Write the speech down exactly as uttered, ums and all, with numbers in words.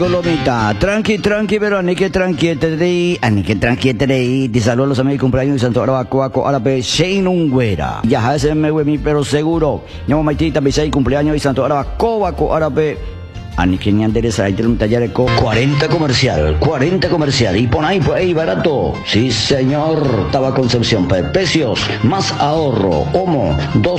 Colomita, tranqui, tranqui, pero ani que tranqui te ani que tranqui te te saludo a los amigos de cumpleaños de Santo Arabaco, Aco, Árabe, Shane Ungüera. Ya se me mi pero seguro. Llamo Maitita, Bisay, cumpleaños de Santo Arabaco, Aco, Árabe. Ani que ni endereza, ahí tiene un taller de co. cuarenta comercial, cuarenta comercial. Y pon ahí, pues ahí, barato. Sí, señor. Estaba Concepción, precios, más ahorro. Homo, dos.